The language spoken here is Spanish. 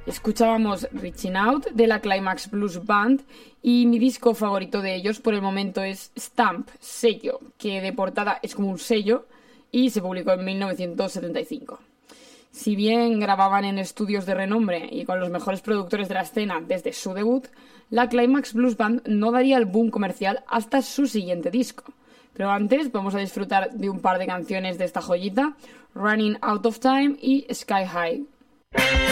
Escuchábamos Reaching Out de la Climax Blues Band y mi disco favorito de ellos por el momento es Stamp, sello, que de portada es como un sello y se publicó en 1975. Si bien grababan en estudios de renombre y con los mejores productores de la escena desde su debut, la Climax Blues Band no daría el boom comercial hasta su siguiente disco. Pero antes vamos a disfrutar de un par de canciones de esta joyita, Running Out of Time y Sky High.